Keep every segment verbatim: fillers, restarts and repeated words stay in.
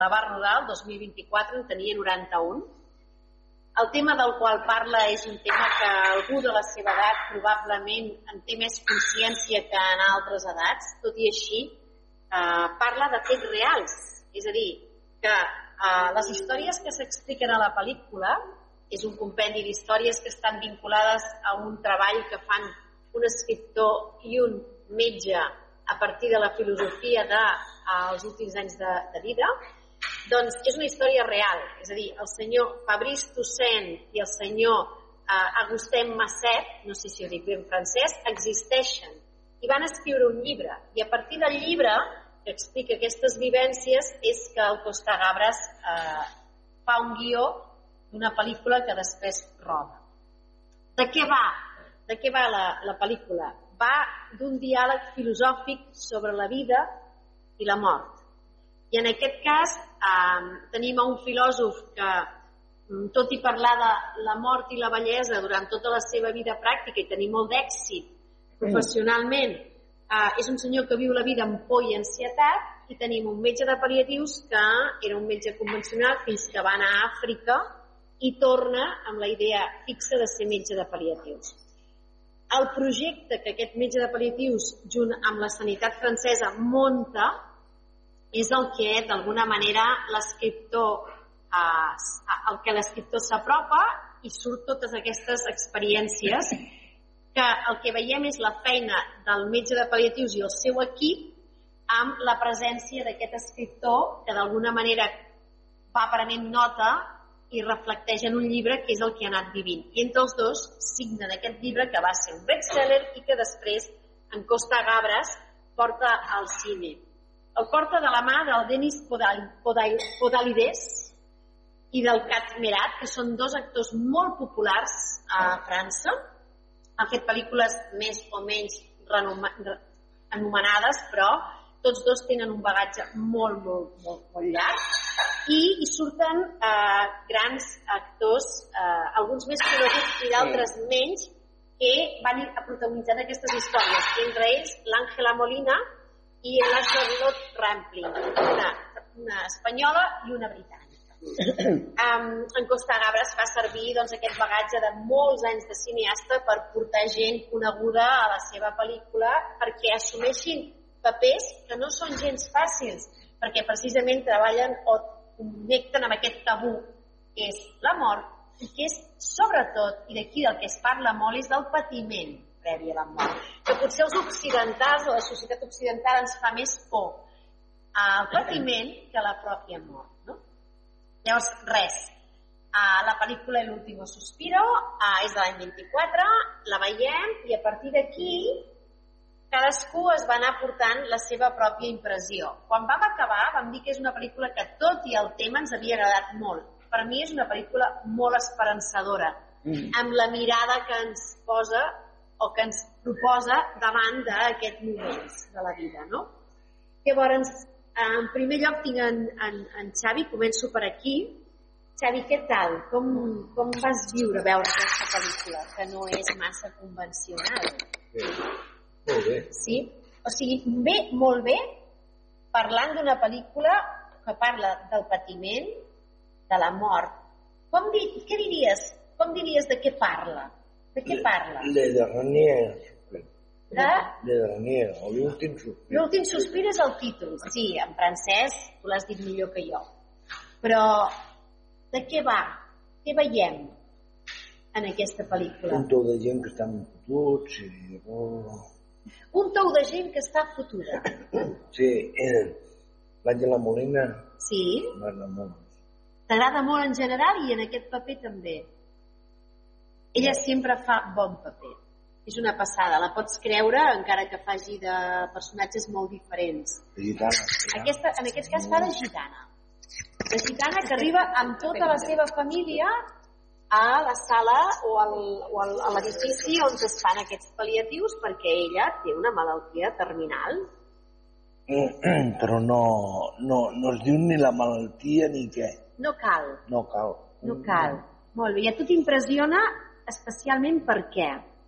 la va rodar el dos mil vint-i-quatre, en tenia noranta-un. El tema del qual parla és un tema que algú de la seva edat probablement en té més consciència que en altres edats, tot i així eh, parla de fets reals. És a dir, que eh, les històries que s'expliquen a la pel·lícula és un compendi d'històries que estan vinculades a un treball que fan un escriptor i un metge a partir de la filosofia dels últims anys de, de vida. Doncs és una història real, és a dir, el senyor Fabrice Toussaint i el senyor eh, Augustin Masset, no sé si ho dic bé en francès, existeixen i van escriure un llibre, i a partir del llibre que explica aquestes vivències és que el Costa Gabras eh, fa un guió d'una pel·lícula que després roda. De què va? De què va la, la pel·lícula? Va d'un diàleg filosòfic sobre la vida i la mort. I en aquest cas eh, tenim un filòsof que, tot i parlar de la mort i la vellesa durant tota la seva vida pràctica i tenir molt d'èxit professionalment, eh, és un senyor que viu la vida amb por i ansietat, i tenim un metge de pal·liatius que era un metge convencional fins que va anar a Àfrica i torna amb la idea fixa de ser metge de pal·liatius. El projecte que aquest metge de pal·liatius, junt amb la sanitat francesa, monta és el que, d'alguna manera, l'escriptor, eh, el que l'escriptor s'apropa i surt totes aquestes experiències que el que veiem és la feina del metge de pal·liatius i el seu equip amb la presència d'aquest escriptor que, d'alguna manera, va prenent nota i reflecteix en un llibre que és el que ha anat vivint. I entre els dos signen aquest llibre que va ser un bestseller i que després en Costa Gabras porta al cine. El porta de la mà del Denis Podal, Podal, Podalides i del Kat Merat, que són dos actors molt populars a França. Han fet pel·lícules més o menys anomenades, però tots dos tenen un bagatge molt, molt, molt, molt llarg i hi surten eh, grans actors, eh, alguns més coneguts i d'altres menys, que van a protagonitzar aquestes històries, entre ells l'Àngela Molina i la Charlotte Rampling, una, una espanyola i una britànica. Um, en Costa Gabras fa servir doncs, aquest bagatge de molts anys de cineasta per portar gent coneguda a la seva pel·lícula perquè assumeixin papers que no són gens fàcils, perquè precisament treballen o connecten amb aquest tabú que és la mort i que és sobretot, i d'aquí del que es parla molt, és del patiment previ a la mort, que potser els occidentals o la societat occidental ens fa més por al patiment que la pròpia mort, no? Llavors, res, la pel·lícula L'último suspiro és de l'any vint-i-quatre, la veiem i a partir d'aquí cadascú es va anar portant la seva pròpia impressió. Quan vam acabar vam dir que és una pel·lícula que tot i el tema ens havia agradat molt. Per mi és una pel·lícula molt esperançadora, amb la mirada que ens posa o que ens proposa davant d'aquests moments de la vida, no? Llavors, en primer lloc tinc en, en, en Xavi, començo per aquí. Xavi, què tal? Com, com vas viure veure aquesta pel·lícula, que no és massa convencional? Bé, molt bé. Sí? O sigui, bé, molt bé, parlant d'una pel·lícula que parla del patiment, de la mort. Com di, què diries? Com diries de què parla? De què parla? Le Dernier. De? Le Dernier, o l'últim sospir. L'últim sospir és el títol, sí, en francès, tu l'has dit millor que jo. Però, de què va? Què veiem en aquesta pel·lícula? Un tou de gent que estan fotuts i... Oh. Un tou de gent que està fotuda. Sí, eh, l'Àngela Molina. Sí. M'agrada molt. T'agrada molt en general i en aquest paper també. Ella sempre fa bon paper. És una passada, la pots creure encara que faci de personatges molt diferents. De gitana. Aquesta, en aquest cas fa de gitana. De gitana que arriba amb tota la seva família a la sala o, al, o al, a l'edifici on estan aquests pal·liatius perquè ella té una malaltia terminal. Però no, no, no es diu ni la malaltia ni què. No cal. No cal. No cal. Molt bé. I a tu t'impressiona especialment per què?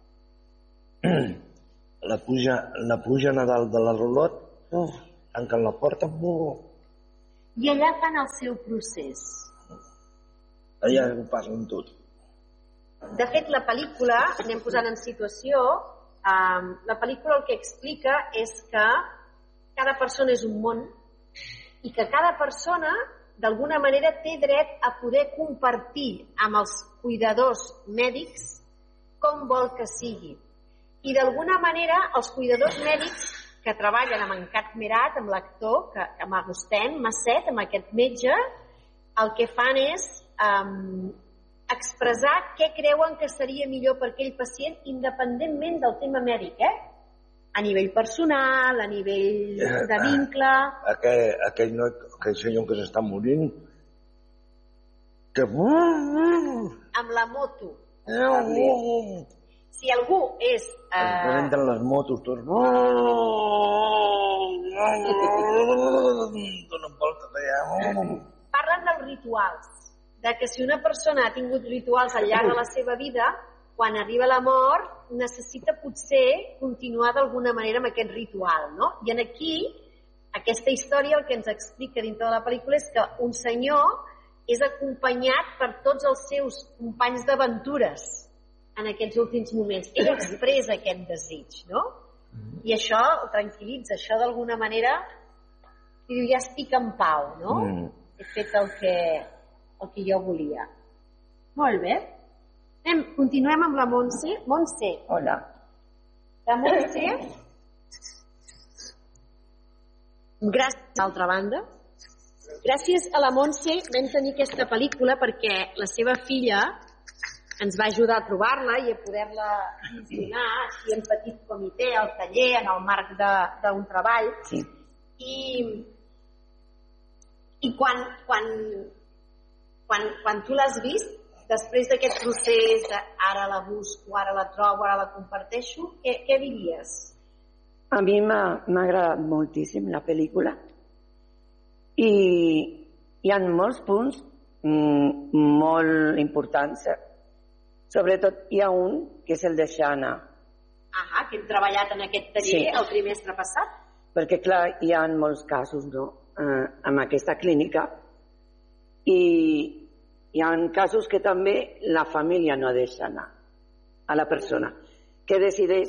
La puja, la puja a dalt de la rulot, oh, tanquen la porta, oh. I allà fan el seu procés. Allà ho passen tot. De fet, la pel·lícula, anem posant en situació, eh, la pel·lícula el que explica és que cada persona és un món i que cada persona, d'alguna manera, té dret a poder compartir amb els cuidadors mèdics com vol que sigui. I d'alguna manera, els cuidadors mèdics que treballen amb en Cat Merat, amb l'actor, que, amb Agustín Masset, amb aquest metge, el que fan és um, expressar què creuen que seria millor per aquell pacient, independentment del tema mèdic, eh? A nivell personal, a nivell de vincle... Aquell, aquell, noi, aquell senyor que s'està morint, que... Amb la moto. Si algú és... Eh... Es presenten les motos, tots... Donen voltes allà... Parlen dels rituals, de que si una persona ha tingut rituals al llarg de la seva vida, quan arriba la mort, necessita potser continuar d'alguna manera amb aquest ritual, no? I en aquí, aquesta història el que ens explica dintre de la pel·lícula és que un senyor és acompanyat per tots els seus companys d'aventures en aquests últims moments. Ell expressa aquest desig, no? I això el tranquil·litza, això d'alguna manera i diu, ja estic en pau, no? Mm. He fet el que, el que jo volia. Molt bé. Anem, continuem amb la Montse. Montse. Hola. La Montse, gràcies a l'altra banda, gràcies a la Montse vam tenir aquesta pel·lícula perquè la seva filla ens va ajudar a trobar-la i a poder-la visionar així en petit comitè, al taller, en el marc d'un treball. Sí. I, i quan, quan, quan, quan tu l'has vist, després d'aquest procés de ara la busco, ara la trobo, ara la comparteixo, què, què diries? A mi m'ha agradat moltíssim la pel·lícula i hi ha molts punts mm, molt importants. Sobretot hi ha un que és el de Xana. Ah, que hem treballat en aquest taller sí. El trimestre passat. Perquè, clar, hi ha molts casos, no?, eh, en aquesta clínica i hi ha casos que també la família no deixa anar a la persona, que decideix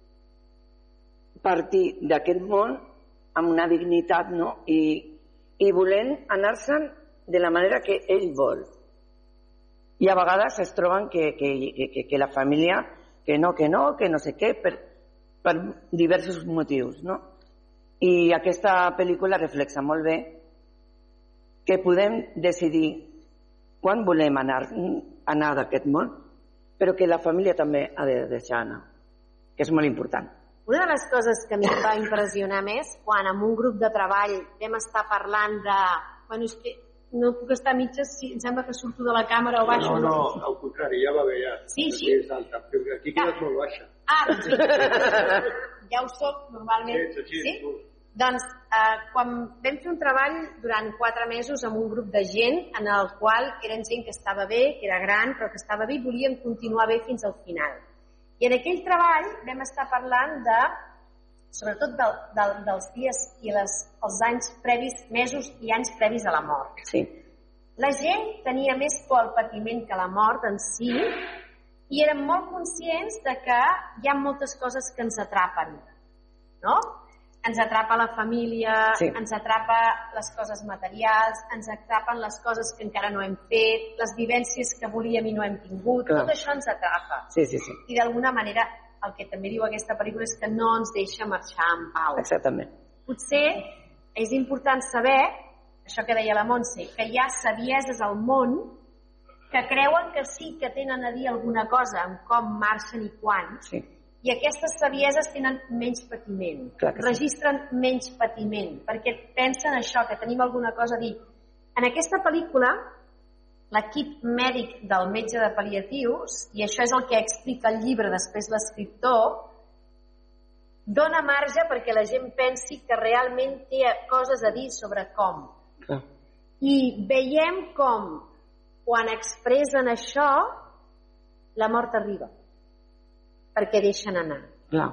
partir d'aquest món amb una dignitat, no?, i, i volent anar-se'n de la manera que ell vol. I a vegades es troben que, que, que, que la família, que no, que no, que no sé què, per, per diversos motius, no? I aquesta pel·lícula reflexa molt bé que podem decidir quan volem anar, anar d'aquest món, però que la família també ha de deixar anar, que és molt important. Una de les coses que a mi em va impressionar més, quan en un grup de treball vam estar parlant de... Bueno, és que no puc estar a mitges, si em sembla que surto de la càmera o baixo. No, no, al contrari, ja va bé, ja. Sí, sí? Aquí quedes molt baixa. Ah, doncs sí. Ja ho soc, normalment. Sí, sí, sí. Doncs, eh, quan vam fer un treball durant quatre mesos amb un grup de gent en el qual eren gent que estava bé, que era gran, però que estava bé i volien continuar bé fins al final. I en aquell treball vam estar parlant de, sobretot de, de, dels dies i les, els anys previs, mesos i anys previs a la mort. Sí. La gent tenia més por al patiment que la mort en si i érem molt conscients de que hi ha moltes coses que ens atrapen, no? Ens atrapa la família, sí. Ens atrapa les coses materials, ens atrapen les coses que encara no hem fet, les vivències que volíem i no hem tingut, clar. Tot això ens atrapa. Sí, sí, sí. I d'alguna manera el que també diu aquesta pel·lícula és que no ens deixa marxar en pau. Exactament. Potser és important saber, això que deia la Montse, que hi ha savieses al món que creuen que sí que tenen a dir alguna cosa en com marxen i quan, sí. I aquestes savieses tenen menys patiment, registren menys patiment, perquè pensen això, que tenim alguna cosa a dir. En aquesta pel·lícula, l'equip mèdic del metge de pal·liatius, i això és el que explica el llibre després l'escriptor, dona marge perquè la gent pensi que realment té coses a dir sobre com. Ah. I veiem com, quan expressen això, la mort arriba. Perquè deixen anar. Clar.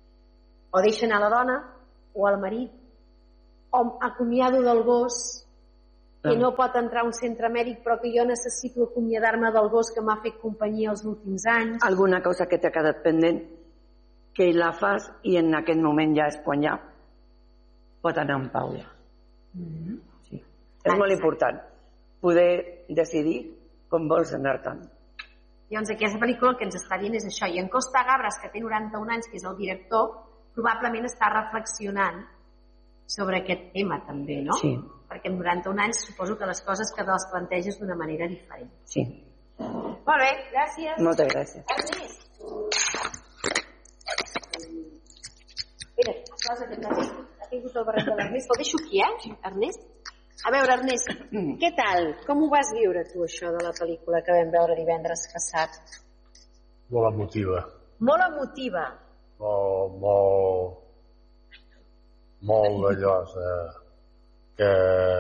O deixen a la dona, o al marit, o acomiado del gos, que no pot entrar a un centre mèdic però que jo necessito acomiadar-me del gos que m'ha fet companyia els últims anys. Alguna cosa que t'ha quedat pendent, que la fas i en aquest moment ja és quan ja pot anar en pau. Ja. Mm-hmm. Sí. És molt important poder decidir com vols anar-te'n. Llavors aquesta pel·lícula el que ens està dient és això, i en Costa Gabras, que té noranta-un anys, que és el director, probablement està reflexionant sobre aquest tema també, no? Sí. Perquè amb noranta-un anys suposo que les coses que les planteges d'una manera diferent. Sí. Molt bé, gràcies. Moltes gràcies. Ernest. Mira, cosa que ha tingut el barret de l'Ernest. El deixo aquí, eh, Ernest? A veure, Ernest, què tal? Com ho vas viure tu, això de la pel·lícula que vam veure divendres passat? Molt emotiva. Molt emotiva. Molt, molt, molt d'allò, eh, que,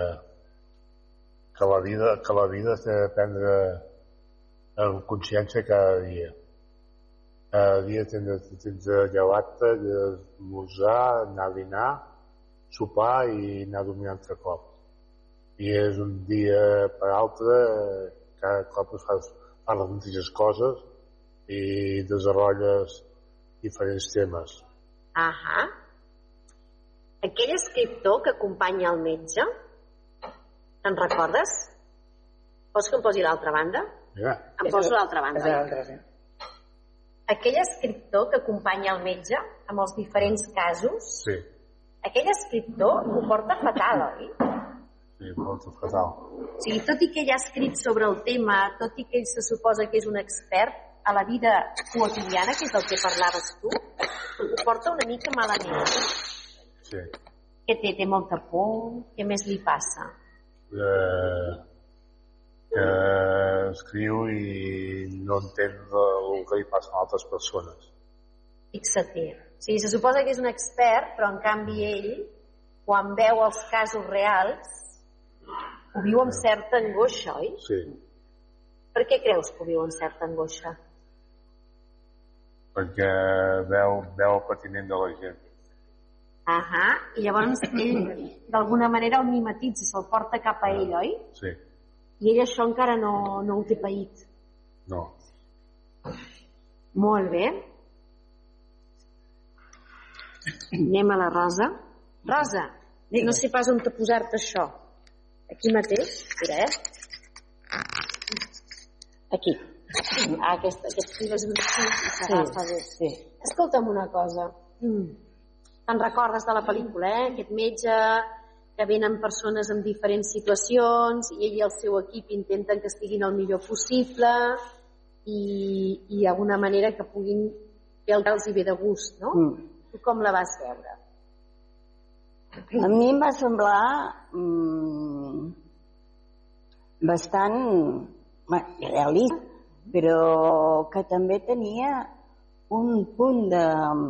que la vida, que la vida s'ha de prendre en consciència cada dia. Cada dia tens, tens de llevar-te, d'esmorzar, anar a dinar, sopar i anar a dormir altre cop. I és un dia per altre, cada cop fas, fas les mateixes coses i desenvolupes diferents temes. Ahà. Aquell escriptor que acompanya el metge, te'n recordes? Vols que em posi l'altra banda? Ja. Em poso l'altra banda. És l'altra, sí. Aquell escriptor que acompanya el metge amb els diferents casos, Sí. aquell escriptor ho porta fatal, oi? Sí, molt fatal. O sigui, tot i que ell ha escrit sobre el tema, tot i que ell se suposa que és un expert a la vida quotidiana, que és del que parlaves tu, ho porta una mica malament. Sí. Què té? Té molta por? Què més li passa? Eh, que escriu i no entén el que li passa a altres persones. Fixa't-hi. O sigui, se suposa que és un expert, però en canvi ell, quan veu els casos reals, ho viu amb certa angoixa, oi? Sí. Per què creus que ho viu amb certa angoixa? Perquè veu, veu el patiment de la gent. Ahà, i llavors ell d'alguna manera el mimetitza, se'l porta cap a ell, oi? Sí. I ell això encara no, no ho té paït. No. Molt bé. Anem a la Rosa. Rosa, no sé pas on te posar-te això. Aquí mateix? Mira, eh? Aquí. Ah, aquesta, aquesta tires un xic i s'agafa bé. Sí. Escolta'm una cosa. Mm. Te'n recordes de la pel·lícula, eh? Aquest metge, que venen persones en diferents situacions i ell i el seu equip intenten que estiguin el millor possible i, i d'alguna manera que puguin fer el que els hi ve de gust, no? Mm. Tu com la vas veure? A mi em va semblar mmm, bastant bueno, realista, però que també tenia un punt de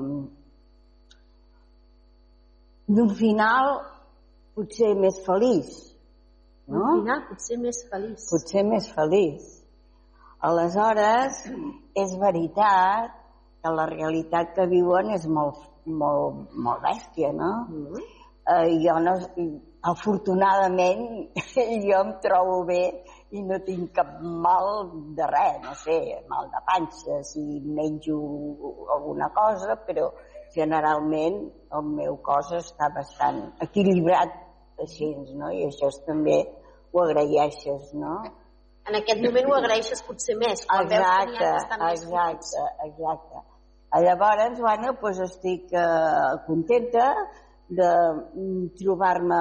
d'un final potser més feliç, no? Un final potser més feliç. Potser més feliç. Aleshores, és veritat que la realitat que viuen és molt, molt, molt bèstia, no? Mm. Eh, jo no, afortunadament jo em trobo bé i no tinc cap mal de res, no sé, mal de panxa, si menjo alguna cosa, però generalment el meu cos està bastant equilibrat així, no? I això també ho agraeixes, no? En aquest moment ho agraeixes potser més, quan veus que n'hi ha que estan més feliços. Exacte, exacte. Llavors, bueno, doncs estic eh, contenta de trobar-me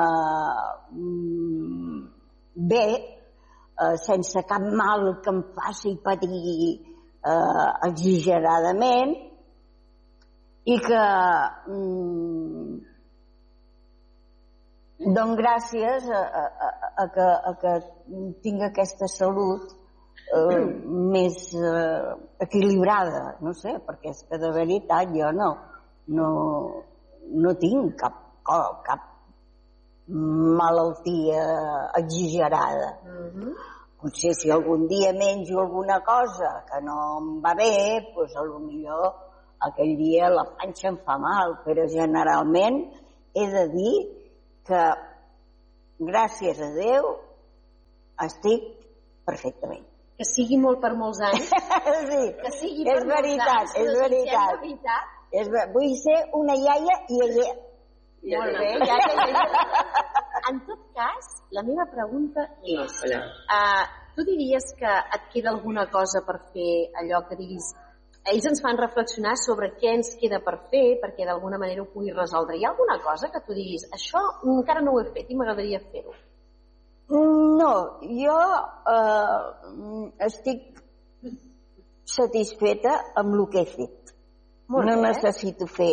bé, eh, sense cap mal que em faci patir eh, exageradament i que mm, dono gràcies a, a, a, a, que, a que tinc aquesta salut eh, més eh, equilibrada, no sé, perquè és que de veritat jo no, no, no tinc cap, cap malaltia exagerada. Mm-hmm. Potser si algun dia menjo alguna cosa que no em va bé, doncs potser aquell dia la panxa em fa mal, però generalment he de dir que gràcies a Déu estic perfectament. Que sigui molt per molts anys. Sí, que sigui és per veritat, molts anys, és però veritat. de veritat. És ver... Vull ser una iaia i ella... Molt bé, ja, ja, ja. En tot cas, la meva pregunta és, uh, tu diries que et queda alguna cosa per fer, allò que diguis, ells ens fan reflexionar sobre què ens queda per fer, perquè d'alguna manera ho pugui resoldre. Hi ha alguna cosa que tu diguis, això encara no ho he fet i m'agradaria fer-ho? No, jo eh, estic satisfeta amb el que he fet. Molt no bé. necessito fer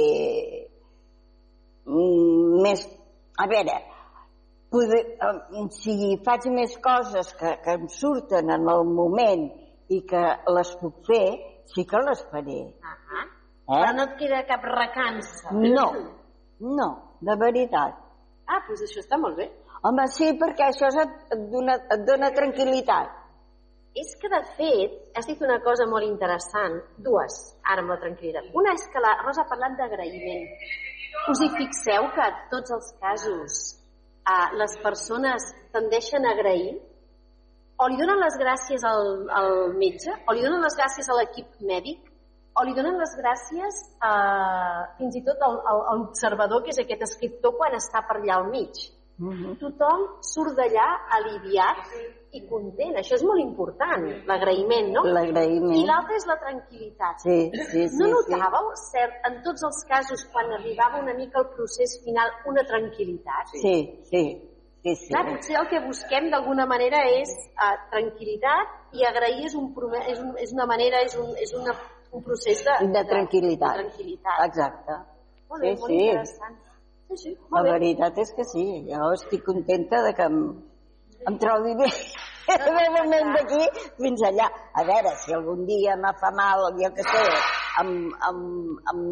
més... A veure, poder, si faig més coses que, que em surten en el moment i que les puc fer, sí que les faré. Uh -huh. Eh? Però no et queda cap recança? No, no, de veritat. Ah, doncs això està molt bé. Home, sí, perquè això et dona, et dona tranquil·litat. És que, de fet, has dit una cosa molt interessant, dues, ara amb la tranquil·litat. Una és que la Rosa ha parlat d'agraïment. Us hi fixeu que en tots els casos eh, les persones tendeixen a agrair? O li donen les gràcies al, al metge, o li donen les gràcies a l'equip mèdic, o li donen les gràcies eh, fins i tot al, al, a l'observador, que és aquest escriptor, quan està per allà al mig. Uh-huh. Tothom surt d'allà aliviat i content. Això és molt important, l'agraïment, no? L'agraïment. I l'altre és la tranquil·litat. Sí, sí, sí. No notàveu, sí. cert, en tots els casos, quan arribava una mica al procés final, una tranquil·litat? Sí, sí. sí, sí. Clar, potser el que busquem d'alguna manera és uh, tranquil·litat, i agrair és, un, és, un, és una manera, és un, és una, un procés de, de tranquil·litat. De tranquil·litat. Exacte. Molt bé, sí, molt sí. interessant. Sí, sí, la veritat és que sí, jo estic contenta de que em, em trobi bé de moment d'aquí fins allà. A veure, si algun dia me fa mal, jo què sé, em, em, em,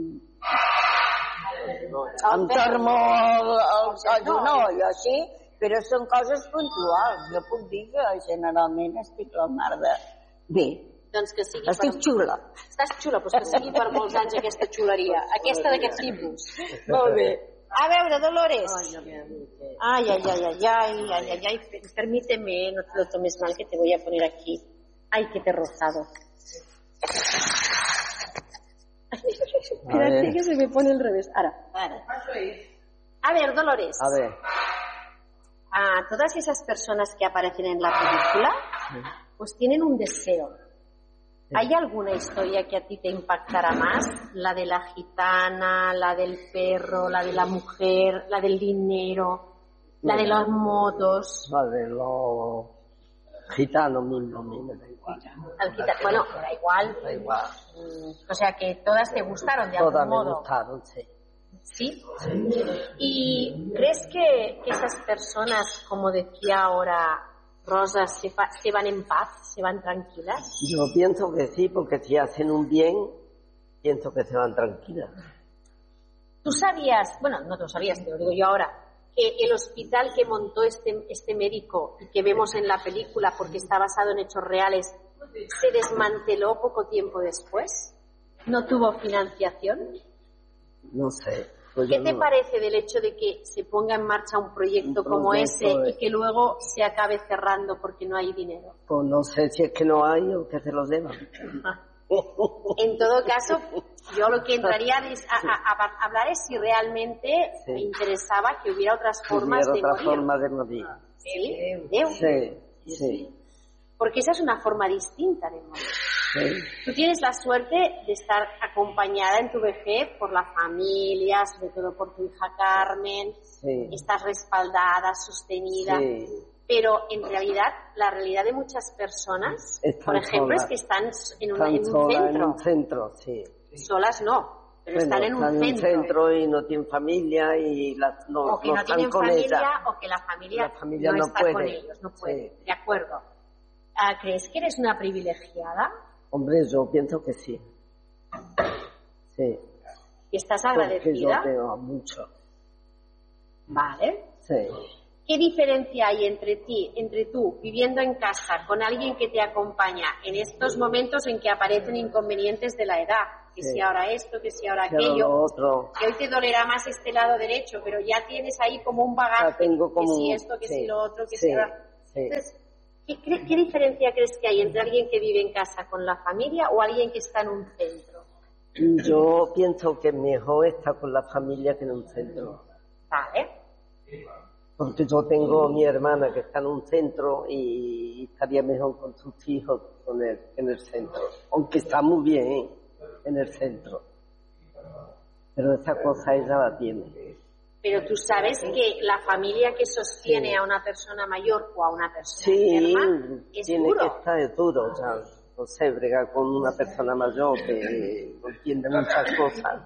em torno el, el, el genoll o així, però són coses puntuals. Jo puc dir que generalment estic la mar de bé. Doncs que sigui estic per... xula. Estàs xula, doncs que sigui per molts anys aquesta xuleria, aquesta d'aquest tipus. Molt bé. A veure, Dolores. Ay, ay, ay, ay, ay, ay, ay, ay, permíteme, no te lo tomes mal, que te voy a poner aquí. Ay, que te he rozado. Espérate que se me pone al revés. Ahora. A ver, Dolores. A ver. A todas esas personas que aparecen en la película, pues tienen un deseo. ¿Hay alguna historia que a ti te impactará más? La de la gitana, la del perro, la de la mujer, la del dinero, la de las motos. La de los gitanos mismos, me da igual. El gita... Bueno, da igual. Da igual. O sea que todas te gustaron de todas algún modo. Todas me gustaron, sí. ¿Sí? Sí. ¿Y crees que, que esas personas, como decía ahora Rosa, se, fa, se van en paz, se van tranquilas? Yo pienso que sí, porque si hacen un bien, pienso que se van tranquilas. ¿Tú sabías, bueno, no lo sabías, te lo digo yo ahora, que el hospital que montó este, este médico y que vemos en la película, porque está basado en hechos reales, se desmanteló poco tiempo después? ¿No tuvo financiación? No sé. Pues ¿Qué te no... parece del hecho de que se ponga en marcha un proyecto, un proyecto como ese de... y que luego se acabe cerrando porque no hay dinero? Pues no sé si es que no hay o que se los deban. En todo caso, yo lo que entraría es a, a, a hablar es si realmente sí. me interesaba que hubiera otras formas hubiera de otra morir. forma de morir. ¿Sí? ¿Deu? Sí, sí. Porque esa es una forma distinta de morir. Sí. Tú tienes la suerte de estar acompañada en tu vejez por la familia, sobre todo por tu hija Carmen. Sí. Estás respaldada, sostenida. Sí. Pero en realidad, la realidad de muchas personas, están por ejemplo, solas. es que están en, una, están en un centro. En un centro, sí. Solas no, pero bueno, están en un están centro. en un centro y no tienen familia y la, no, o que no, no están tienen con familia ella. o que la familia, la familia no, no está puede. con ellos, no puede. Sí. De acuerdo. Uh, ¿Crees que eres una privilegiada? Hombre, yo pienso que sí. Sí. ¿Y estás Porque agradecida? yo veo mucho. Vale. Sí. ¿Qué diferencia hay entre ti, entre tú viviendo en casa con alguien que te acompaña en estos momentos en que aparecen inconvenientes de la edad? Que sí. si ahora esto, que si ahora Que aquello. lo otro. Que hoy te dolerá más este lado derecho, pero ya tienes ahí como un bagaje. Ya tengo como, que si esto, que sí, si lo otro, que sí, si ahora... sí. Sí. Entonces, ¿qué, cre- ¿qué diferencia crees que hay entre alguien que vive en casa con la familia o alguien que está en un centro? Yo pienso que mejor estar con la familia que en un centro. Vale. Porque yo tengo mi hermana que está en un centro y estaría mejor con sus hijos con el, en el centro. Aunque está muy bien en el centro. Pero esa cosa ella la tiene. Pero tú sabes que la familia que sostiene Sí. a una persona mayor o a una persona Sí, enferma es tiene duro. que estar duro. O sea, no sé, bregar con una persona mayor que no entiende muchas cosas.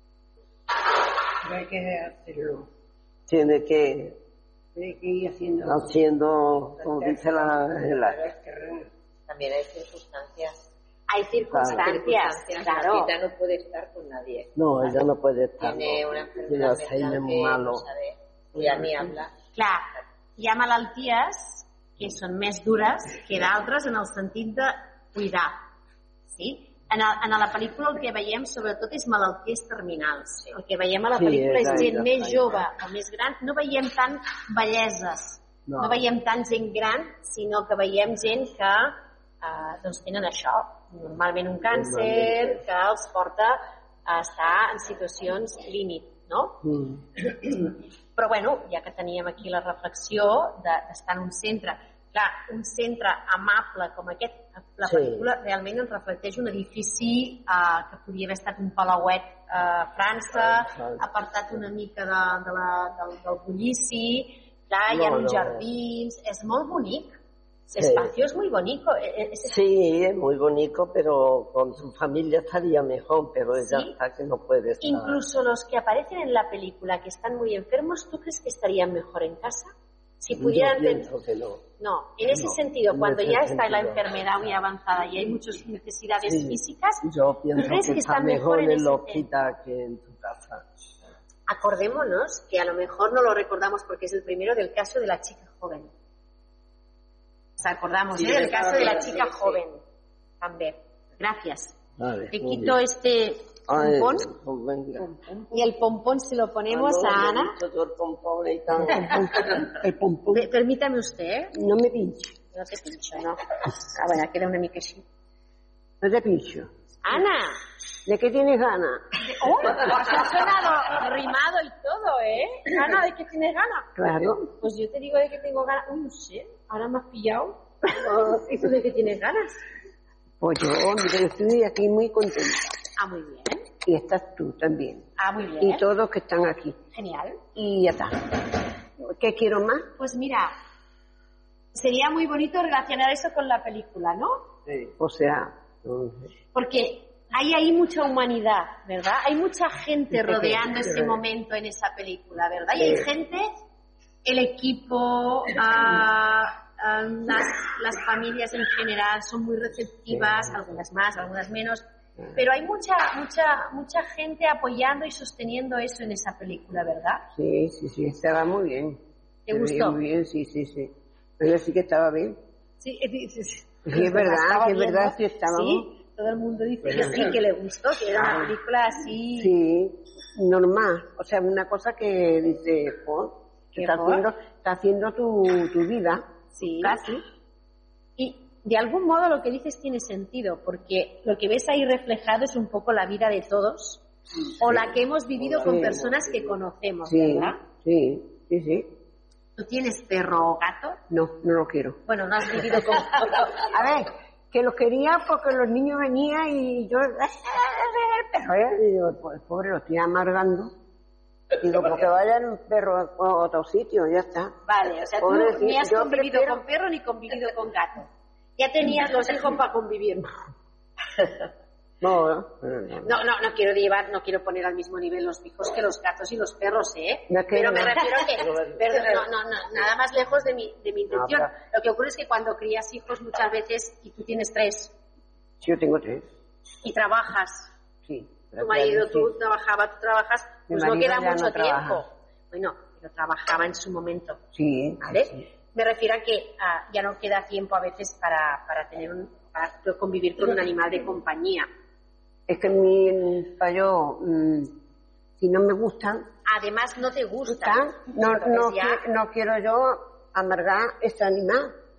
Hay que hacerlo. Tiene que Hay que ir haciendo. haciendo, como dice la Ángela. También hay circunstancias. Hay circunstancias, claro. Tita no puede estar con nadie. No, ella no puede estar. Tiene no. una Tiene enfermedad Alzheimer mental muy que malo. no sabe, ja ni habla. Clar, hi ha malalties que són més dures que d'altres en el sentit de cuidar. Sí? En, el, en la pel·lícula el que veiem sobretot és malalties terminals. El que veiem a la Sí, pel·lícula és exacte, gent més exacte. jove o més gran. No veiem tant belleses, no, No. no veiem tant gent gran, sinó que veiem gent que eh, doncs tenen això, normalment un càncer, que els porta a estar en situacions límit, no? Mm. Però bueno, ja que teníem aquí la reflexió de- d'estar en un centre, clar, un centre amable com aquest, la Sí. pel·lícula realment ens reflecteix un edifici eh, que podria haver estat un palauet eh, a França, Exacte. apartat una mica de, de la, del, del bullici, clar, hi ha No, uns no. jardins, és molt bonic, Sí. l'espacio és muy bonito. eh, eh, és- Sí, es muy bonito, pero con su familia estaría mejor, pero ella Sí. está que no puede estar. Incluso los que aparecen en la película que están muy enfermos, ¿tú crees que estarían mejor en casa? Si pudieran Yo tener... pienso que no. No, en ese No, sentido, en cuando ese ya está la sentido. enfermedad muy avanzada y hay muchas necesidades Sí. físicas, Yo pienso crees que, que está está mejor mejor en en el ese hospital que en tu casa. acordémonos que a lo mejor no lo recordamos porque es el primero del caso de la chica joven. O sea, acordamos Sí, ¿eh? del yo caso estaba de la viendo, chica sí, sí. joven. También. Gracias. Vale, Te muy quito bien. este Ay, pompón pues venga. y el pompón se lo ponemos Ah, no, a le he Ana. dicho yo el pompón y tal. El pompón. Pe- Permítame usted, ¿eh? No me pincho. No te pincho, no. A ver, queda una mica així. No te pincho. Ana, ¿De qué tienes ganas? oh, pues ha sonado rimado y todo, ¿eh? Ana, ¿de qué tienes ganas? Claro. Pues yo te digo de que tengo ganas. Uy, no sé, ahora me has pillado. ¿Y tú de qué tienes ganas? Pues yo, mira, yo estoy aquí muy contenta. Ah, muy bien. Y estás tú también. Ah, muy bien. Y todos que están aquí. Genial. Y ya está. ¿Qué quiero más? Pues mira, sería muy bonito relacionar eso con la película, ¿no? Sí. O sea, Porque hay ahí mucha humanidad, ¿verdad? Hay mucha gente rodeando Sí. ese momento en esa película, ¿verdad? Y hay gente, el equipo, ah, ah, las, las familias en general son muy receptivas, algunas más, algunas menos, pero hay mucha, mucha, mucha gente apoyando y sosteniendo eso en esa película, ¿verdad? sí, sí, sí, estaba muy bien. ¿Te Se veía gustó? Muy bien, sí, sí, sí. Pero sí que estaba bien. Sí, es, Sí, es verdad, que es verdad, sí estábamos. Sí, todo el mundo dice que sí, que le gustó, que era una película así. Sí, normal. O sea, una cosa que dice, pues, ¿Qué está por? haciendo, está haciendo tu, tu vida. Sí. Casi. Y de algún modo lo que dices tiene sentido, porque lo que ves ahí reflejado es un poco la vida de todos, o la que hemos vivido con Sí. personas que conocemos, Sí, ¿verdad? sí, sí, sí. ¿Tú tienes perro o gato? No, no lo quiero. Bueno, no has vivido con... A ver, que lo quería porque los niños venían y yo... Pero eh, y digo, pues pobre, lo estoy amargando. Digo, porque vayan un perro a otro sitio, ya está. Vale, o sea, tú Pobrecito, ni has yo convivido prefiero- con perro ni convivido con gato. Ya tenías los hijos para convivir. No, no, no. No, no, no quiero llevar, no quiero poner al mismo nivel los hijos que los gatos y los perros, ¿eh? No, que Pero me no. refiero a que, perdón, no, no, no, nada más lejos de mi, de mi intención. pero- Lo que ocurre es que cuando crías hijos muchas veces, y tú tienes tres, Sí, yo tengo tres. y trabajas, Sí. tu marido, sí. tú trabajaba, tú trabajas, Mi pues no marido queda ya mucho no tiempo. trabaja. Bueno, pero trabajaba en su momento, Sí, ¿vale? sí. Me refiero a que ah, ya no queda tiempo a veces para, para tener un, para convivir con un animal de compañía. Es que mi, para yo, mm, si no me gustan, Además, no te gusta. gustan, no, no, Entonces ya- qui- no quiero yo amargar ese animal.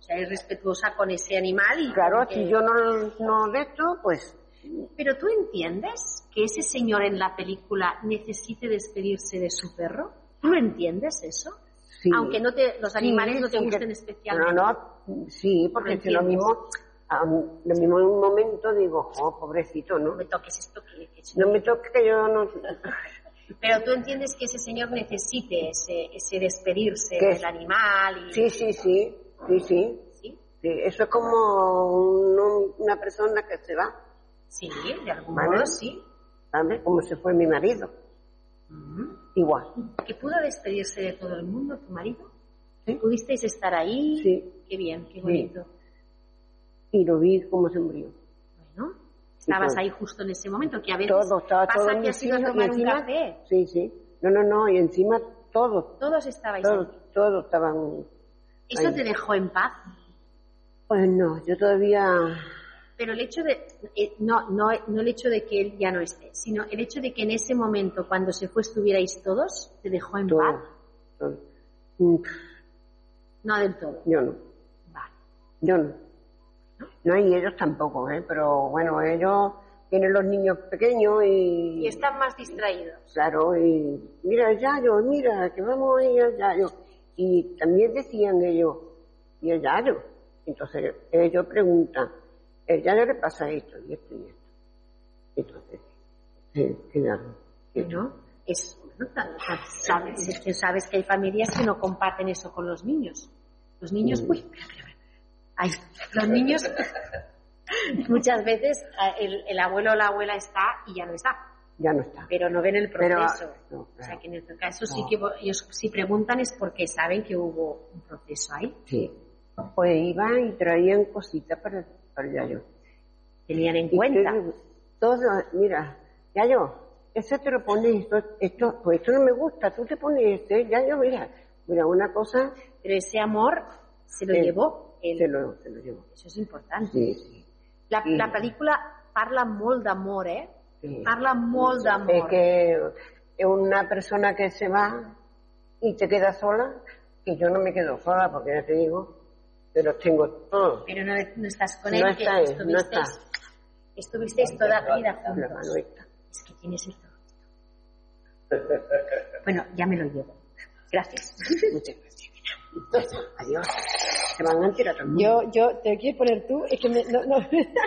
O sea, es respetuosa con ese animal y... Claro, que... si yo no, no de esto, pues... Pero tú entiendes que ese señor en la película necesite despedirse de su perro. ¿Tú lo entiendes eso? Sí. Aunque no te, los animales Sí, no te sí, gusten que- especialmente. No, no, sí, porque ¿Lo si lo entiendes? mismo, a- lo mismo en un momento digo, oh, pobrecito, ¿no? No me toques esto que... que- No me toque que yo no... Pero tú entiendes que ese señor necesite ese, ese despedirse ¿Qué? del animal y... Sí, sí, sí, sí, sí. ¿Sí? Sí, eso es como un- una persona que se va, Sí, de algún ¿vale? modo sí. ¿sabes? Como si fue mi marido. Igual. Que pudo despedirse de todo el mundo, tu marido. Sí. ¿Pudisteis estar ahí? Sí. Qué bien, qué bonito. Y lo vi cómo se murió. Bueno, estabas todo. ahí justo en ese momento, que a veces Todo, estaba pasa todo que en mi has ido a silla, y tomar un encima- café. Sí, sí. No, no, no, y encima todos, Todos estabais ahí. todos, todos estaban... ¿Eso ahí. te dejó en paz? Pues no, yo todavía... Pero el hecho de, eh, no, no, no el hecho de que él ya no esté, sino el hecho de que en ese momento, cuando se fue, estuvierais todos, te dejó en Todo, paz. todo. Mm, No del todo. Yo no, Vale. yo no. No, y ellos tampoco, ¿eh? Pero bueno, ellos tienen los niños pequeños y... Y están más distraídos. Claro, y mira, Yayo, mira, que vamos a ir al Yayo. Y también decían ellos, ¿y el Yayo? Entonces ellos preguntan, ¿el Yayo le pasa esto y esto y esto? Entonces, sí, claro. ¿No? Es, bueno, ta- ta- sabes, es que sabes que hay familias que no comparten eso con los niños. Los niños, Mm. uy, espera, espera, espera. Ay, los niños, muchas veces eh, el, el abuelo o la abuela está y ya no está, Ya no está. pero no ven el Pero, proceso. no, O sea, claro. que en este caso sí No. que vo- ellos si preguntan es porque saben que hubo un proceso ahí. Sí. Pues iban y traían cositas para, para el Yayo. Tenían en Y cuenta. que- todo, mira, Yayo, ese te lo pones, esto, esto, pues esto no me gusta, tú te pones este, Yayo, mira, mira, una cosa, Pero ese amor se lo Eh, llevó él. se lo, se lo llevo. Eso és important. Sí, sí. La, Sí. la pel·lícula parla molt d'amor, eh? Sí. Parla molt Es d'amor. que es una persona que se va y te queda sola, y yo no me quedo sola porque ya te digo, que los tengo todos. Pero no, no estás con No él, está que él, no estuvisteis, está. estuvisteis toda la vida La mano juntos. esta. Es que tienes el todo. Bueno, ya me lo llevo. Gracias. Muchas gracias. Adiós. Se van a enterar todo el mundo. Yo, yo, ¿te quieres poner tú? Es que me, no, no.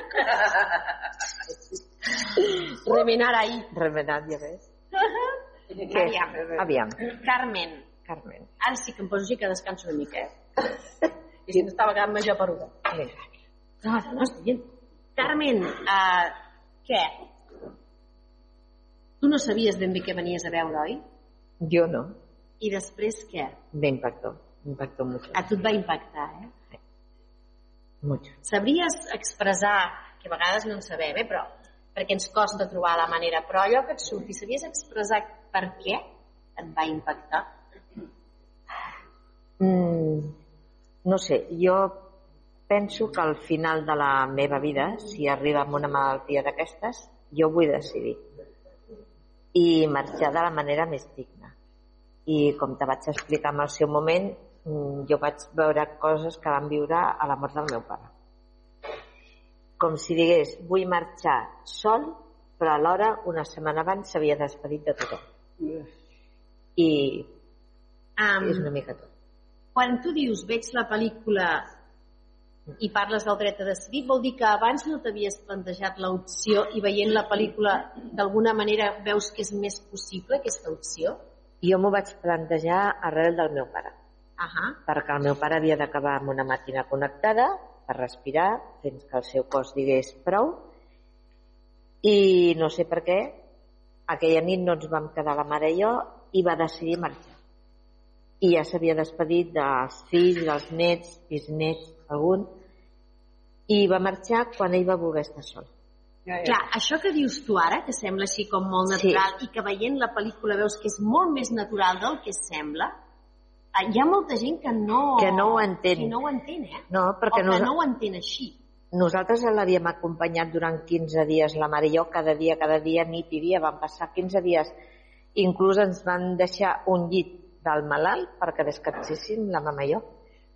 Remenar ahí. Remenat, ja ves. Aviam. Aviam, Carmen. Carmen. Ara sí que em poso així que descanso una mica, eh? I si no estava quedant major peruda. No, no, estic bien. Carmen, uh, què? Tu no sabies ben bé què venies a veure, oi? Jo no. I després què? Me impactó. Me impactó mucho. A tu et va impactar, eh? Mucho. Sabries expressar, que a vegades no en sabem, eh, però perquè ens costa trobar la manera, però allò que et surti, sabries expressar per què et va impactar? Mm, no sé, jo penso que al final de la meva vida, si arriba amb una malaltia d'aquestes, jo vull decidir i marxar de la manera més digna. I com te vaig explicar en el seu moment, mm, jo vaig veure coses que van viure a la mort del meu pare. Com si digués, vull marxar sol, però alhora una setmana abans s'havia despedit de tothom. I Um, és una mica tot. Quan tu dius veig la pel·lícula i parles del dret a decidir, vol dir que abans no t'havies plantejat l'opció i veient la pel·lícula d'alguna manera veus que és més possible aquesta opció? Jo m'ho vaig plantejar arrel del meu pare, Ahà. perquè el meu pare havia d'acabar amb una màquina connectada per respirar fins que el seu cos digués prou, i no sé per què aquella nit no ens vam quedar la mare i jo i va decidir marxar. I ja s'havia despedit dels fills, dels nets, bisnets, algun, i va marxar quan ell va voler estar sol. Clar, això que dius tu ara, que sembla així com molt natural, sí, i que veient la pel·lícula veus que és molt més natural del que sembla, eh, hi ha molta gent que no... Que no ho entén. Que no ho entén, eh? No, perquè o que nosa- no ho entén així. Nosaltres l'havíem acompanyat durant quinze dies, la mare i jo, cada dia, cada dia, nit i dia, van passar quinze dies. Inclús ens van deixar un llit del malalt perquè descanséssim la mama i jo.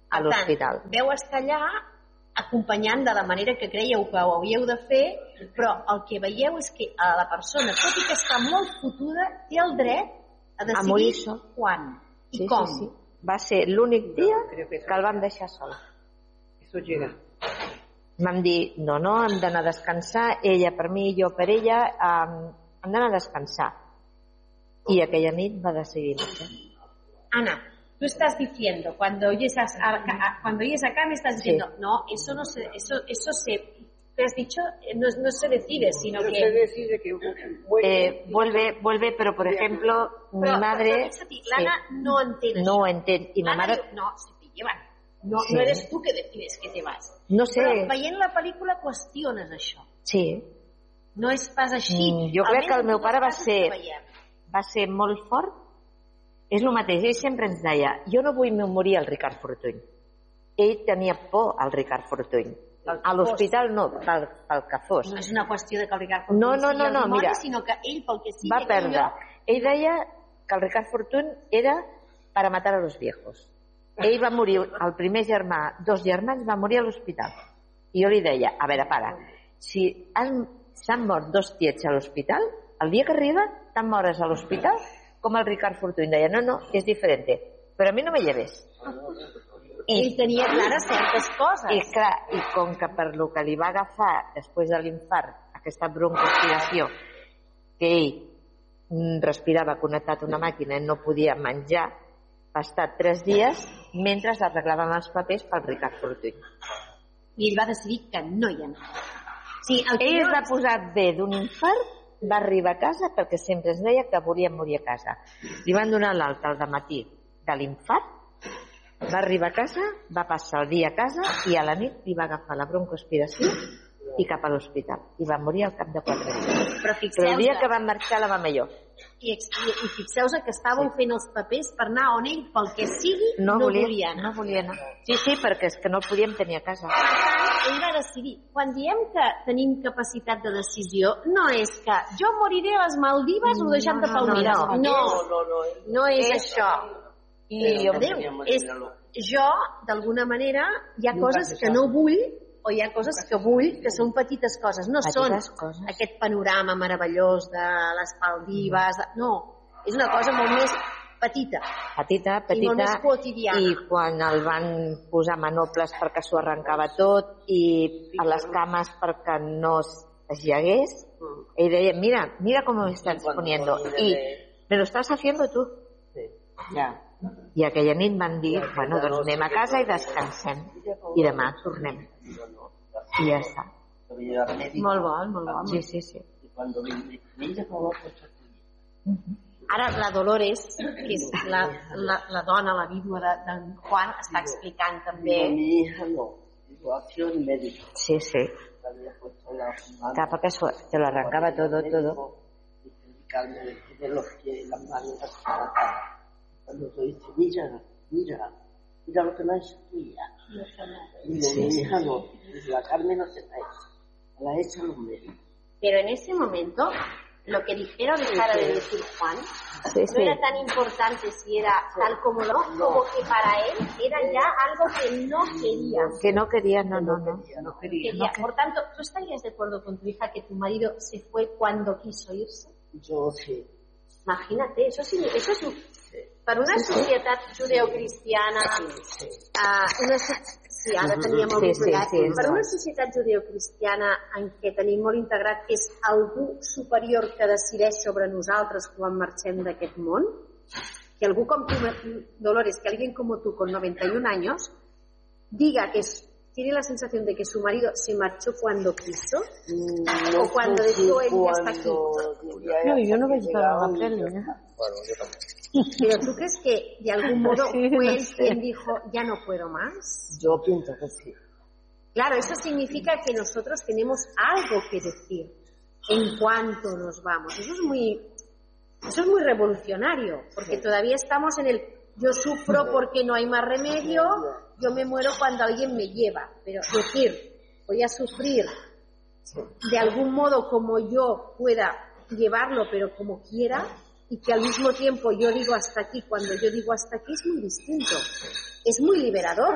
a l'hospital. Veu estar allà acompanyant de la manera que creieu que ho havíeu de fer, però el que veieu és que a la persona, tot i que està molt fotuda, té el dret a decidir quan i sí, com. Sí, sí. Va ser l'únic dia que el vam deixar sol. Eso llega. Vam dir, no, no, hem d'anar a descansar, ella per mi, jo per ella, um, hem d'anar a descansar. Y aquella nit va decidir marxar. Ana, tú estás diciendo, cuando oyes, a, a, a, cuando oyes acá me estás diciendo, sí. no, eso no se, eso, eso se, te has dicho, no, no se decide, sino no que... se decide que vuelve, eh, vuelve, vuelve, pero por ejemplo, pero, mi madre... Però, però, ti, l'Anna sí. no entén No això. ho entén, i ma mare... Diu, no, se te llevan. No, sí. no eres tú que decides que te vas. No sé. Però veient la pel·lícula qüestiones això. Sí. No és pas així. Mm, jo crec que el meu pare va ser, va ser molt fort. És el mateix, ell sempre ens deia, jo no vull morir al Ricard Fortuny. Ell tenia por al Ricard Fortuny. A l'hospital no, pel, pel que fos. No és una qüestió de que el Ricard Fortuny no, no, no, sigui no, el dimoni, mira, sinó que ell, pel que sigui... va perdre. Lloc... Ell deia que el Ricard Fortuny era para matar a los viejos. Ell va morir, el primer germà, dos germans, va morir a l'hospital. I jo li deia, a veure, para, si s'han mort dos tiets a l'hospital, el dia que arriba, te'n mores a l'hospital com el Ricard Fortuny. Deia, no, no, és diferent, però a mi no me lleves. I ell tenia clares certes coses. I clar, i com que per lo que li va agafar després de l'infart, aquesta broncoaspiració, que ell respirava connectat a una màquina i no podia menjar, va estar tres dies mentre arreglàvem els papers pel Ricard Fortuny. I ell va decidir que no hi anava. Sí, el ell es va posar bé d'un infart, va arribar a casa perquè sempre es deia que volia morir a casa. Li van donar l'alta al dematí de l'infart, va arribar a casa, va passar el dia a casa i a la nit li va agafar la broncoaspiració i cap a l'hospital. I va morir al cap de quatre dies. Però, Però el dia que van marxar la vam jo. I, i, i fixeu-vos que estàveu sí. fent els papers per anar on ell, pel que sigui, no, no volia, volia anar. No volia anar. Sí, sí, perquè és que no el podíem tenir a casa. Ell va decidir. Quan diem que tenim capacitat de decisió, no és que jo moriré a les Maldives o deixant de Palmira. No, no, no, no, no, no és, és això. I jo, Déu, és, jo, d'alguna manera, hi ha coses que no vull o hi ha coses que vull, que són petites coses. No petites són coses. Aquest panorama meravellós de les Maldives. No, és una cosa molt més petita. Petita, petita. I molt més quotidiana. I quan el van posar manoples perquè s'ho arrencava tot i a les cames perquè no es llegués, ell deia, mira, mira com me estás poniendo. I me lo estás haciendo tú. Ja. I aquella nit van dir, bueno, doncs anem a casa i descansem. I demà tornem. I ja està. Molt bo, molt bo. Sí, sí, sí. Ara la Dolores, que és la, la, la dona, la vídua d'en de, Juan, està explicant també... Sí, sí. Cap que te lo arrancaba todo, todo. Cuando te dice, mira, mira, mira lo que me ha hecho tuya. Y mi hija no, la carne no se la echa, la echa los medios. Pero en ese momento, lo que dijera o dejara de decir Juan, sí, sí. no era tan importante si era tal como no, como que para él era ya algo que no quería. Que no quería, no, no, no. no quería. quería. Por tanto, ¿tú estarías de acuerdo con tu hija que tu marido se fue cuando quiso irse? Yo sí. Imagínate, eso sí, eso es... Per una societat judeocristiana, sí, sí. Uh, una, sí, ara teníem el sí, sí, sí, per una societat judeocristiana en què tenim molt integrat que és algú superior que decideix sobre nosaltres quan marxem d'aquest món, que algú com tu, Dolores, que alguien como tú con noventa y un años diga que es, tiene la sensación de que su marido se marchó cuando quiso no, o cuando dijo él ya está aquí. No, yo no veig per la peli, ¿eh? Bueno, yo también. Pero ¿tú crees que de algún modo sí, fue no él sé. quien dijo ya no puedo más? Yo pienso que sí. Claro, eso significa que nosotros tenemos algo que decir en cuanto nos vamos. Eso es muy, eso es muy revolucionario, porque sí. todavía estamos en el yo sufro porque no hay más remedio, yo me muero cuando alguien me lleva. Pero decir, voy a sufrir de algún modo como yo pueda llevarlo, pero como quiera, y que al mismo tiempo yo digo hasta aquí, cuando yo digo hasta aquí es muy distinto. Es muy liberador.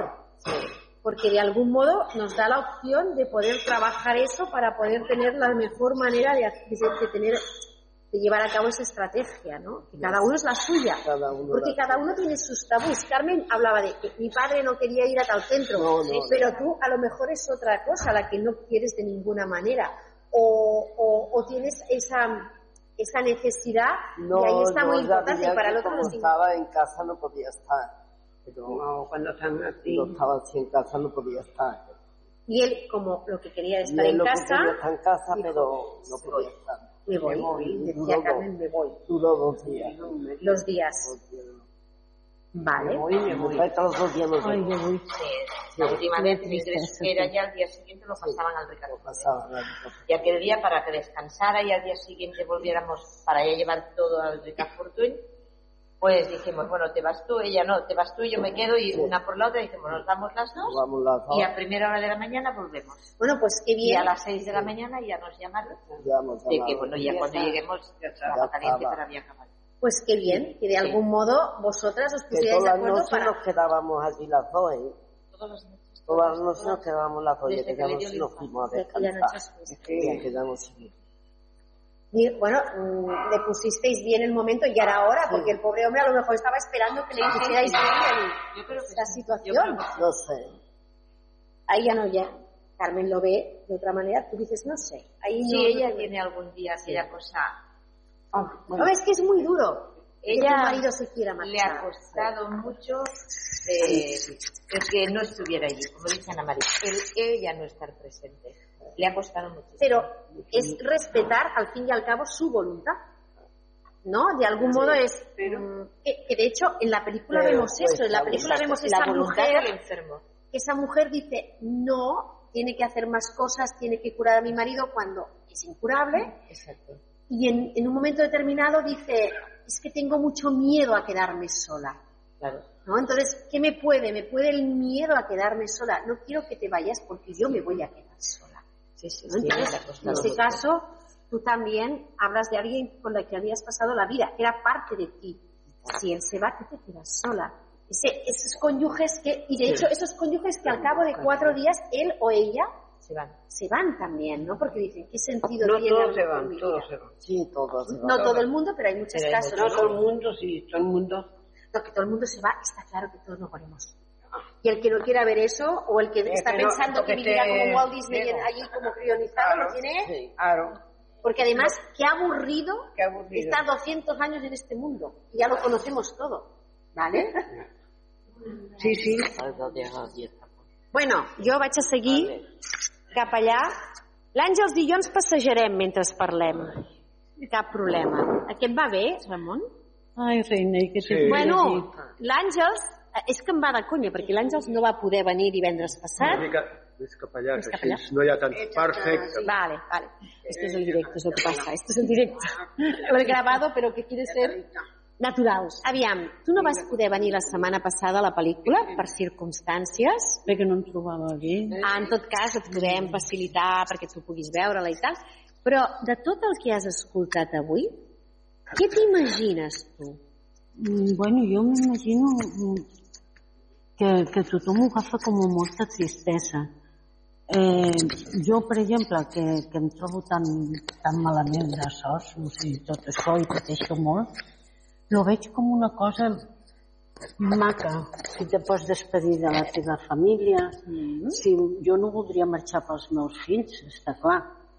porque de algún modo nos da la opción de poder trabajar eso para poder tener la mejor manera de, de, de tener de llevar a cabo esa estrategia, ¿no? Que cada uno es la suya, Cada uno porque la cada uno tiene sus tabús. Carmen hablaba de que mi padre no quería ir a tal centro, No, no, pero tú a lo mejor es otra cosa la que no quieres de ninguna manera, o, o, o tienes esa esa necesidad No, y ahí está no, muy ya importante diría y para que el otro como nos estaba en casa no podía estar. Pero No, cuando están así. no estaba así en casa no podía estar. Y él, como lo que quería Y estar él en lo que casa, quería estar en casa, dijo, pero no podía estar. me voy, Me voy, decía duró Carmen, dos- me voy. Duró dos días. Los días. Vale. Me voy, me voy. Todos los dos días los Ay, dos. yo vull. La última vez mi tristeza, ingreso era ya al día siguiente lo pasaban al Ricardo. Pasaba. Y aquel día para que descansara y al día siguiente volviéramos para ya llevar todo al Ricard Fortuny, pues dijimos, bueno, te vas tú, ella no, te vas tú y yo me quedo y una por la otra dijimos, nos vamos las dos Vamos las dos. y a primera hora de la mañana volvemos. Bueno, pues qué Y bien. a las seis de la mañana ya nos llamaron Ya hemos de que, llamado. bueno, ya cuando lleguemos la Ya caliente estaba. pero había acabado. Pues qué bien, que de algún modo vosotras os Que pusierais de todas las acuerdo noches para... nos quedábamos allí las dos, ¿eh? Todas las noches. Todas las noches nos quedábamos las dos. Y Desde que aquella le dio noche el nos infarto. fuimos a De aquella descansar. noche os fuisteis. Y aquella noche sí. Y, bueno, mm, le pusisteis bien el momento y era ahora, porque el pobre hombre a lo mejor estaba esperando que le pusierais bien Yo creo que esta sí. situación. Yo creo que sí. No sé. Ahí ya no, ya. Carmen lo ve de otra manera, tú dices, no sé. Ahí Si no, ella no- tiene algún día aquella cosa, No, es que es muy duro. que ella tu marido se quiera le ha marchar. costado mucho eh, el que no estuviera allí, como dice Ana María, el ella no estar presente. Le ha costado mucho. Pero es respetar, al fin y al cabo, su voluntad. ¿No? De algún modo es... mm, que, que de hecho, en la película Pero, vemos pues, eso. En la la película Exacto, vemos la esa voluntad mujer... del enfermo. Esa mujer dice, no, tiene que hacer más cosas, tiene que curar a mi marido cuando es incurable. Exacto. Y en, en un momento determinado dice, es que tengo mucho miedo a quedarme sola. Claro. ¿No? Entonces, ¿qué me puede? Me puede el miedo a quedarme sola. No quiero que te vayas porque yo me voy a quedar sola. Sí, sí, ¿No? sí, le ha Entonces, en costado ese mucho. caso, tú también hablas de alguien con la que habías pasado la vida, que era parte de ti. Si él se va, tú te quedas sola. Ese, esos cónyuges que, y de hecho, esos cónyuges que al cabo de cuatro días, él o ella Se van. se van también, ¿no? Porque dicen, ¿qué sentido No tiene todos hablar se con van, mi todos vida? se van. Sí, todos. No todo el mundo, pero hay muchos Pero hay casos. No ¿no? todo el mundo, sí, todo el mundo. No, que todo el mundo se va, está claro que todos nos morimos. Y el que no quiera ver eso, o el que Eh, está que no, pensando que que vivirá te- como Walt Disney ciego. allí como crionizado, Claro, lo tiene... Sí. Claro, Porque además, qué aburrido, qué aburrido. estar doscientos años en este mundo. Y ya lo conocemos todo. ¿Vale? Sí, sí. Bueno, jo vaig a seguir cap allà. L'Àngels i jo ens passejarem mentre parlem. Cap problema. Aquest va bé, Ramon? Ai, reina, i què Sí. t'he Bueno, l'Àngels, eh, és que em va de conya, perquè l'Àngels no va poder venir divendres Una passat. mica més cap allà, Més que cap així allà. no hi ha tant perfecte. Vale, vale. Esto es el directo, es lo que pasa. Esto es el directo. Lo he grabado, pero que quiere ser natural. Aviam, tu no vas poder venir la setmana passada a la pel·lícula per circumstàncies. Perquè no em trobava bé. Ah, en tot cas, et podem facilitar perquè tu puguis veure-la i tal. Però de tot el que has escoltat avui, què t'imagines tu? Mm, Bueno, jo m'imagino mm, que, que tothom ho agafa com a molta tristesa. Eh, jo, per exemple, que, que em trobo tan, tan malament de sos, no sé, tot això i pateixo molt, lo veig com una cosa maca. Si te pots despedir de la teva família, mm. si jo no voldria marxar pels meus fills, està clar.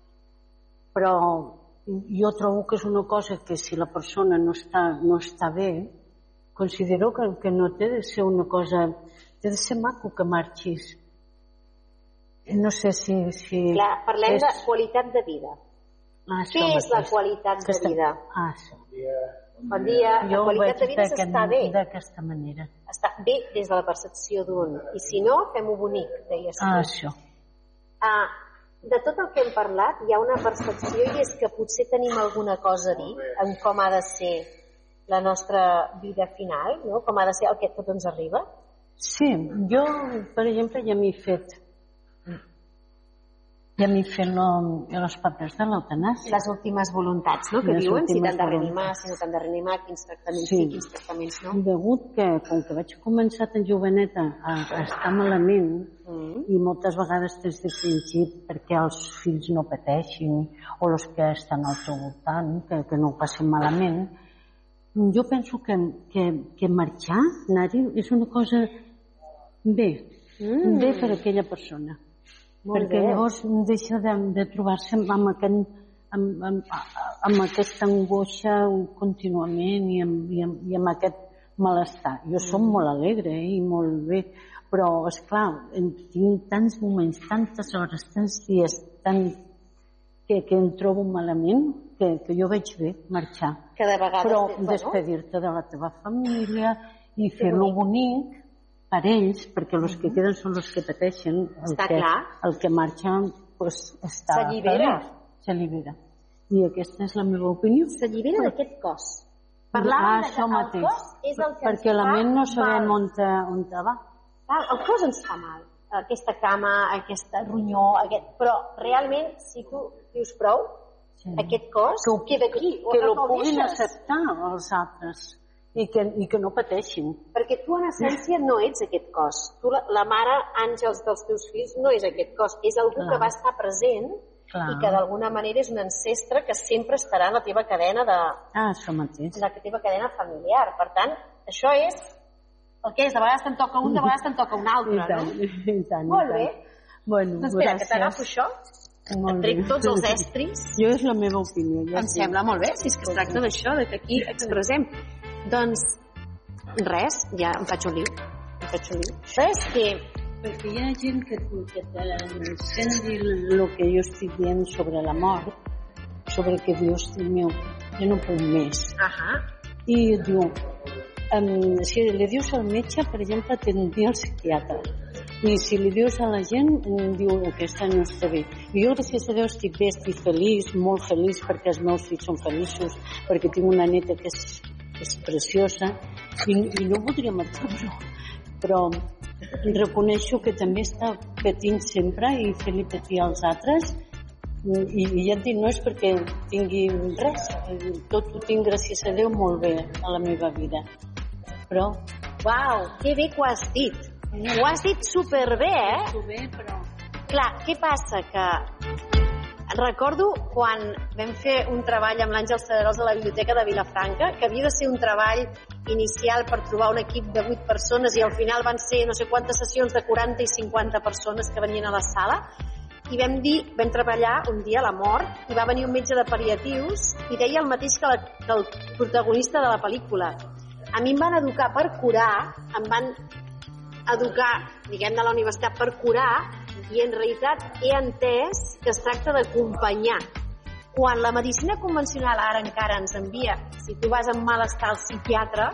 Però jo trobo que és una cosa que si la persona no està, no està bé, considero que, que no té de ser una cosa... Té de ser maco que marxis. No sé si... si Clar, parlem és... de qualitat de vida. Ah, Què és la qualitat de Aquesta- vida? Ah, això. Bon dia. La Jo ho qualitat de veig vida és d'aquest- estar bé. d'aquesta manera. Està bé des de la percepció d'un. I si no, fem-ho bonic, deies tu. Ah, això. Ah, de tot el que hem parlat, hi ha una percepció i és que potser tenim alguna cosa a dir en com ha de ser la nostra vida final, no? Com ha de ser el que tot ens arriba. Sí, jo, per exemple, ja m'he fet I a mi fer-lo els papers de l'eutanàsia. Les últimes voluntats, no?, que Les diuen, si últimes t'han de reanimar, voluntats. si no t'han de reanimar, quins tractaments Sí. sí, quins tractaments no. Degut que, com que vaig començar tan joveneta a, a estar malament, Mm. i moltes vegades tens de fingir perquè els fills no pateixin o els que estan al teu voltant, que, que no ho passin malament, jo penso que, que, que marxar, anar-hi, és una cosa bé, Mm. bé per a aquella persona. Molt Perquè bé. llavors deixa de, de trobar-se amb, aquest, amb, amb, amb aquesta angoixa contínuament i amb, i amb, i amb aquest malestar. Jo som molt alegre eh, i molt bé, però, esclar, tinc tants moments, tantes hores, tants dies, tant que, que em trobo malament, que, que jo veig bé marxar. Cada vegada... Però bueno, despedir-te de la teva família i fer-lo bonic per ells, perquè els que queden són els que pateixen. El Està que, clar. El que marxa pues, està S'allibera. feliç, s'allibera. I aquesta és la meva opinió. S'allibera d'aquest cos. Ah, Parlàvem de això que el mateix. cos és el que Perquè ens la fa ment no sabem mal. on, te, on te va. Val, el cos ens fa mal. Aquesta cama, aquesta ronyó, aquest... però realment, si tu dius prou, Sí. aquest cos Que, ho- queda aquí. que o ho no el puguin deixes. acceptar els altres i que, i que no pateixin. Perquè tu, en essència, no ets aquest cos. Tu, la, la mare àngels dels teus fills, no és aquest cos. És algú Clar. que va estar present Clar. i que d'alguna manera és un ancestre que sempre estarà en la teva cadena de, Ah, això mateix. en la teva cadena familiar. Per tant, això és el que és. De vegades te'n toca un, de vegades te'n toca un altre, I tant, no? i tant. Molt i bé. tant. Bueno, Doncs espera, que gràcies. t'agafo això, Molt et trec bé. tots els estris. Jo és la meva opinió. Ja Em sé. sembla molt bé, si és que es tracta d'això, de que aquí expressem. Doncs, res, ja em faig un lío. Em faig un lío. Això és que... Perquè hi ha gent que, que te sent dir el que jo estic dient sobre la mort, sobre que diu, hosti meu, jo no puc més. Ahà. I diu, um, si li dius al metge, per exemple, t'envia al psiquiatre. I si li dius a la gent, em diu, aquesta no està bé. I jo, gràcies a Déu, estic bé, estic feliç, molt feliç, perquè els meus fills són feliços, perquè tinc una neta que és, és preciosa, i, i no voldria marxar, però, però reconeixo que també està patint sempre i fer-li patir als altres, i, i ja et dic, no és perquè tingui res, tot ho tinc, gràcies a Déu, molt bé a la meva vida. Però... Uau, que bé que ho has dit. Ho has dit superbé, eh? Bé, però... Clar, què passa? Que recordo quan vam fer un treball amb l'Àngel Cederós a la Biblioteca de Vilafranca, que havia de ser un treball inicial per trobar un equip de vuit persones i al final van ser no sé quantes sessions de quaranta i cinquanta persones que venien a la sala, i vam dir, vam treballar un dia a la mort i va venir un metge de pal·liatius i deia el mateix que, la, que el protagonista de la pel·lícula. A mi em van educar per curar, em van educar, diguem, de la universitat per curar, i en realitat he entès que es tracta d'acompanyar. Quan la medicina convencional ara encara ens envia, si tu vas amb malestar al psiquiatre,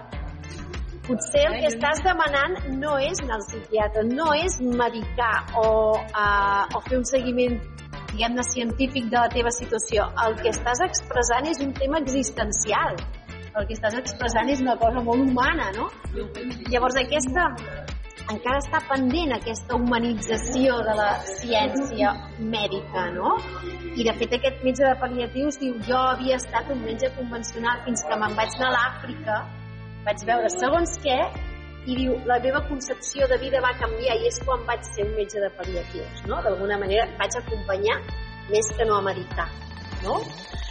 potser el que estàs demanant no és anar al psiquiatre, no és medicar o, uh, o fer un seguiment, diguem-ne, científic de la teva situació. El que estàs expressant és un tema existencial. El que estàs expressant és una cosa molt humana, no? Llavors aquesta... encara està pendent aquesta humanització de la ciència mèdica, no? I de fet aquest metge de pal·liatius diu, jo havia estat un metge convencional fins que me'n vaig anar a l'Àfrica, vaig veure segons què, i diu, la meva concepció de vida va canviar i és quan vaig ser un metge de pal·liatius, no? D'alguna manera vaig acompanyar més que no a medicar, no?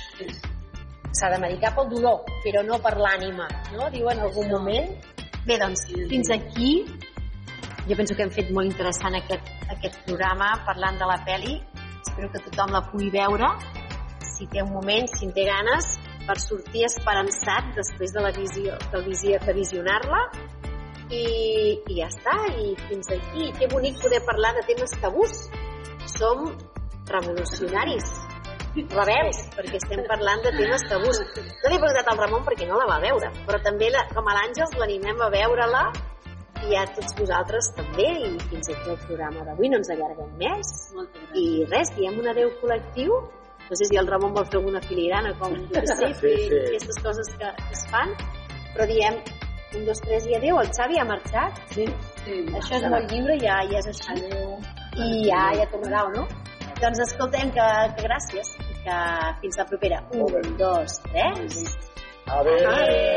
S'ha de medicar pel dolor, però no per l'ànima, no? Diu en algun moment. Bé, doncs, fins aquí jo penso que hem fet molt interessant aquest, aquest programa parlant de la pel·li. Espero que tothom la pugui veure, si té un moment, si en té ganes, per sortir esperançat després de la visió, de, visió, de visionar-la. I, I ja està, i fins aquí. I que bonic poder parlar de temes tabús. Som revolucionaris, rebels, perquè estem parlant de temes tabús. No l'he preguntat al Ramon perquè no la va veure, però també, la, com a l'Àngels, l'animem a veure-la, i a tots vosaltres també, i fins aquí el programa d'avui. No ens allarguem més. I res, diem un adeu col·lectiu. No sé si el Ramon vol fer alguna filigrana, com jo sé, fer Sí, sí. aquestes coses que es fan, però diem un, dos, tres i adeu. El Xavi ha marxat. Sí, sí. Això és molt lliure, ja, ja és així. I ja, ja tornarà, o no? Doncs escoltem que, que gràcies i que fins la propera. Un, dos, tres. Adéu.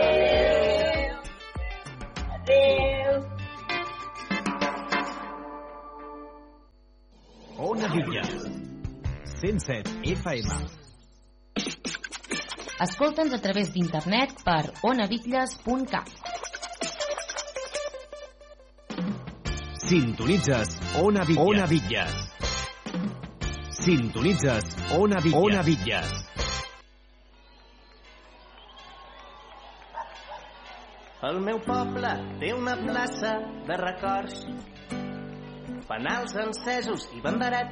Adéu. Adéu. Ona Bitlles, cent set F M. Escolta'ns a través d'internet per onabitlles punt cat. Sintonitzes Ona Bitlles. Ona Bitlles. Sintonitzes Ona Bitlles. Ona Bitlles. El meu poble té una plaça de records, fanals encesos i banderets